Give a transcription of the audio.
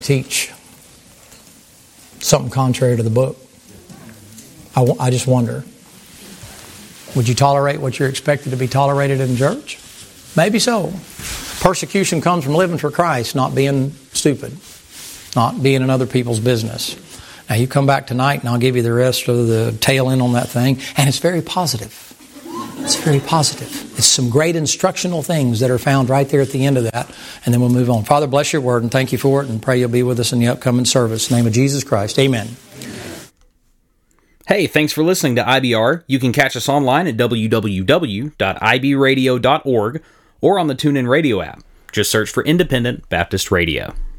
teach something contrary to the book? I just wonder. Would you tolerate what you're expected to be tolerated in church? Maybe so. Persecution comes from living for Christ, not being stupid, not being in other people's business. Now you come back tonight and I'll give you the rest of the tail end on that thing, and it's very positive. It's very positive. It's some great instructional things that are found right there at the end of that, and then we'll move on. Father, bless your word and thank you for it, and pray you'll be with us in the upcoming service. In the name of Jesus Christ, amen. Hey, thanks for listening to IBR. You can catch us online at www.ibradio.org or on the TuneIn Radio app. Just search for Independent Baptist Radio.